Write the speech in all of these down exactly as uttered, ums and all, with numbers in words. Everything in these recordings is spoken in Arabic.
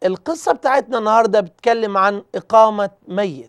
القصة بتاعتنا النهاردة بتتكلم عن إقامة ميت.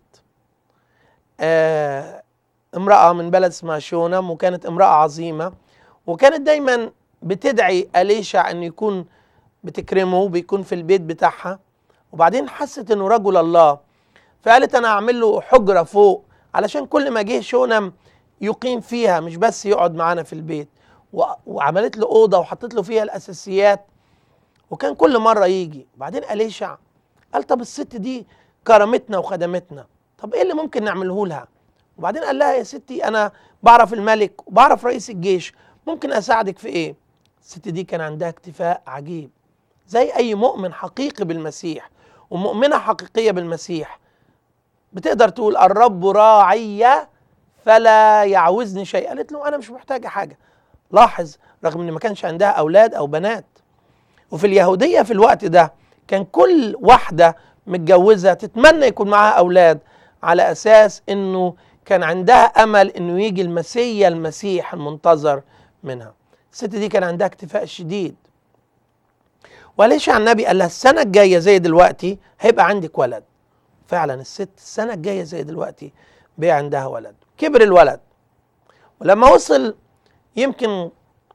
آه امرأة من بلد اسمها شونم، وكانت امرأة عظيمة، وكانت دايما بتدعي أليشع أن يكون بتكرمه، بيكون في البيت بتاعها. وبعدين حست أنه رجل الله، فقالت أنا أعمل له حجرة فوق علشان كل ما جه شونم يقيم فيها، مش بس يقعد معانا في البيت. وعملت له أوضة وحطت له فيها الأساسيات، وكان كل مرة يجي. بعدين أليشع قال طب الست دي كرمتنا وخدمتنا، طب ايه اللي ممكن نعمله لها؟ وبعدين قال لها يا ستي انا بعرف الملك وبعرف رئيس الجيش، ممكن اساعدك في ايه؟ الست دي كان عندها اكتفاء عجيب، زي اي مؤمن حقيقي بالمسيح ومؤمنة حقيقية بالمسيح بتقدر تقول الرب راعي فلا يعوزني شيء. قالت له انا مش محتاجة حاجة. لاحظ، رغم ان ما كانش عندها اولاد او بنات، وفي اليهودية في الوقت ده كان كل واحدة متجوزة تتمنى يكون معها أولاد، على أساس أنه كان عندها أمل أنه يجي المسيا المسيح المنتظر منها. الست دي كان عندها اكتفاء شديد، وليش عن النبي قال لها السنة الجاية زي دلوقتي هيبقى عندك ولد. فعلا الست السنة الجاية زي دلوقتي بقى عندها ولد. كبر الولد، ولما وصل يمكن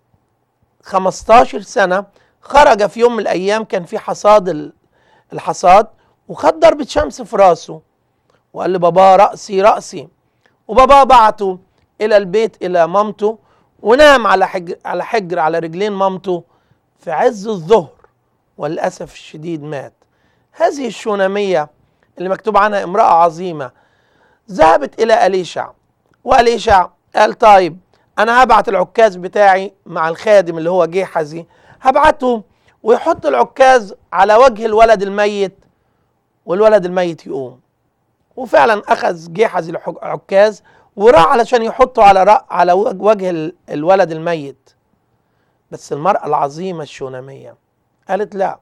خمستاشر سنة خرج في يوم من الأيام، كان في حصاد الحصاد، وخد ضربة شمس في راسه وقال لبابا رأسي رأسي. وبابا بعته إلى البيت إلى مامته، ونام على حجر على حجر على رجلين مامته في عز الظهر، وللأسف الشديد مات. هذه الشونامية اللي مكتوب عنها امرأة عظيمة ذهبت إلى أليشع، وأليشع قال طيب أنا هبعت العكاز بتاعي مع الخادم اللي هو جيحزي، هبعته ويحط العكاز على وجه الولد الميت والولد الميت يقوم. وفعلا أخذ جيحزي العكاز وراح علشان يحطه على رأ على وجه الولد الميت. بس المرأة العظيمة الشونامية قالت لا،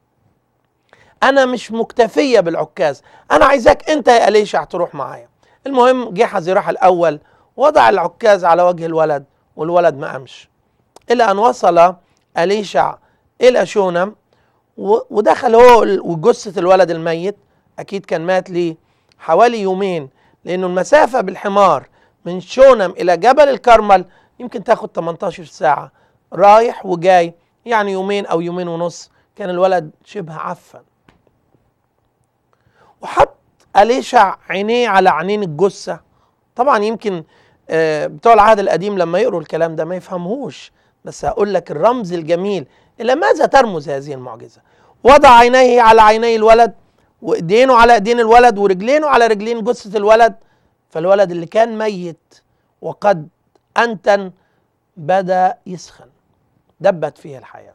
أنا مش مكتفية بالعكاز، أنا عايزاك أنت يا أليشع تروح معايا. المهم جيحزي راح الأول، وضع العكاز على وجه الولد والولد ما قامش، إلى أن وصل أليشع إلى شونم، ودخل هو وجثة الولد الميت. أكيد كان مات ليه حوالي يومين، لأنه المسافة بالحمار من شونم إلى جبل الكرمل يمكن تاخد تمنتاشر ساعة رايح وجاي، يعني يومين أو يومين ونص. كان الولد شبه عفن. وحط أليشع عينيه على عينين الجثة. طبعا يمكن بتوع العهد القديم لما يقروا الكلام ده ما يفهموش، بس هقول لك الرمز الجميل إلى ماذا ترمز هذه المعجزة. وضع عينيه على عيني الولد، وإيدينه على إيدين الولد، ورجلينه على رجلين جثة الولد. فالولد اللي كان ميت وقد أنتن بدأ يسخن، دبت فيه الحياة.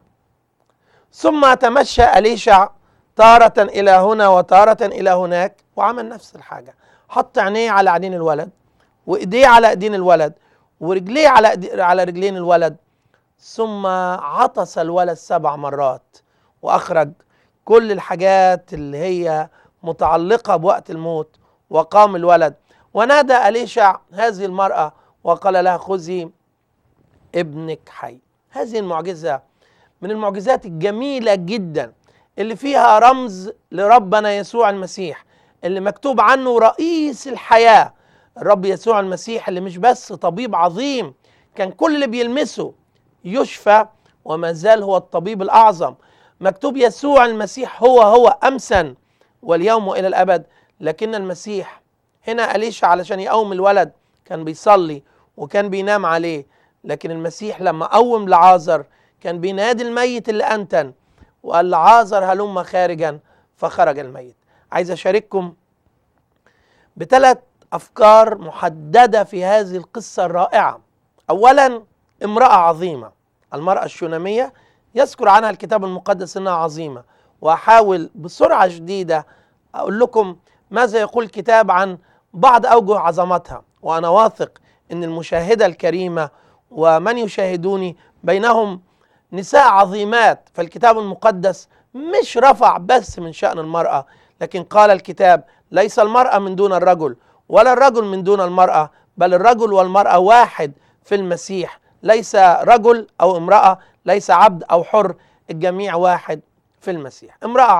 ثم تمشى أليشع تارة إلى هنا وتارة إلى هناك، وعمل نفس الحاجة، حط عينيه على عينين الولد، وإيديه على إيدين الولد، ورجليه على على رجلين الولد. ثم عطس الولد سبع مرات، وأخرج كل الحاجات اللي هي متعلقة بوقت الموت، وقام الولد. ونادى أليشع هذه المرأة وقال لها خذي ابنك حي. هذه المعجزة من المعجزات الجميلة جدا اللي فيها رمز لربنا يسوع المسيح، اللي مكتوب عنه رئيس الحياة. الرب يسوع المسيح اللي مش بس طبيب عظيم كان كل اللي بيلمسه يشفى، وما زال هو الطبيب الأعظم. مكتوب يسوع المسيح هو هو أمسا واليوم وإلى الأبد. لكن المسيح هنا أليشع علشان يقوم الولد كان بيصلي وكان بينام عليه، لكن المسيح لما قوم لعازر كان بينادي الميت اللي أنتن وقال لعازر هلم خارجا، فخرج الميت. عايز أشارككم بثلاث أفكار محددة في هذه القصة الرائعة. أولا، امرأة عظيمة، المرأة الشونامية يذكر عنها الكتاب المقدس أنها عظيمة، وأحاول بسرعة شديدة أقول لكم ماذا يقول الكتاب عن بعض أوجه عظمتها. وأنا واثق أن المشاهدة الكريمة ومن يشاهدوني بينهم نساء عظيمات، فالكتاب المقدس مش رفع بس من شأن المرأة، لكن قال الكتاب ليس المرأة من دون الرجل ولا الرجل من دون المرأة، بل الرجل والمرأة واحد في المسيح. ليس رجل أو امرأة، ليس عبد أو حر، الجميع واحد في المسيح. امرأة